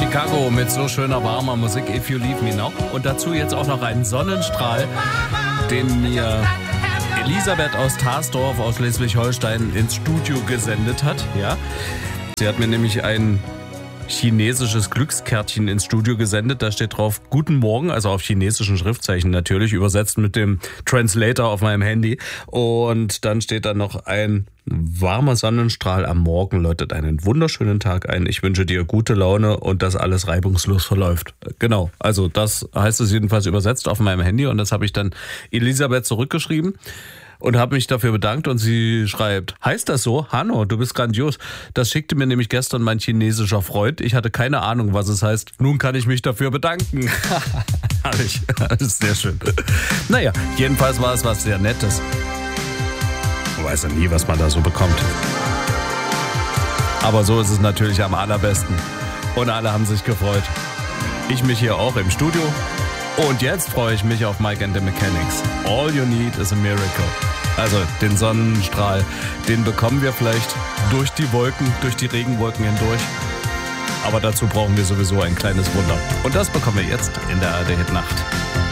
Chicago mit so schöner, warmer Musik, If You Leave Me Now. Und dazu jetzt auch noch einen Sonnenstrahl, den mir Elisabeth aus Tarsdorf aus Schleswig-Holstein ins Studio gesendet hat. Ja, sie hat mir nämlich ein chinesisches Glückskärtchen ins Studio gesendet. Da steht drauf Guten Morgen, also auf chinesischen Schriftzeichen natürlich, übersetzt mit dem Translator auf meinem Handy. Und dann steht da noch ein warmer Sonnenstrahl am Morgen läutet einen wunderschönen Tag ein. Ich wünsche dir gute Laune und dass alles reibungslos verläuft. Genau, also das heißt es jedenfalls übersetzt auf meinem Handy und das habe ich dann Elisabeth zurückgeschrieben. Und habe mich dafür bedankt und sie schreibt, heißt das so? Hanno, du bist grandios. Das schickte mir nämlich gestern mein chinesischer Freund. Ich hatte keine Ahnung, was es heißt. Nun kann ich mich dafür bedanken. Herrlich, das ist sehr schön. Naja, jedenfalls war es was sehr Nettes. Man weiß ja nie, was man da so bekommt. Aber so ist es natürlich am allerbesten. Und alle haben sich gefreut. Ich mich hier auch im Studio. Und jetzt freue ich mich auf Mike and the Mechanics. All you need is a miracle. Also den Sonnenstrahl, den bekommen wir vielleicht durch die Wolken, durch die Regenwolken hindurch. Aber dazu brauchen wir sowieso ein kleines Wunder. Und das bekommen wir jetzt in der ARD Hit Nacht.